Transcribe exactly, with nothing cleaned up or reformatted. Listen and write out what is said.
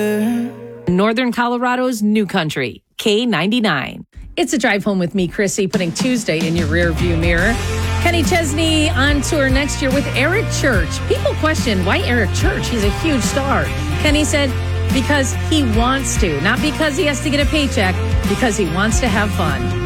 Northern Colorado's New Country, K ninety-nine. It's a drive home with me, Chrissy, putting Tuesday in your rearview mirror. Kenny Chesney on tour next year with Eric Church. People question, why Eric Church? He's a huge star. Kenny said, because he wants to, not because he has to get a paycheck, because he wants to have fun.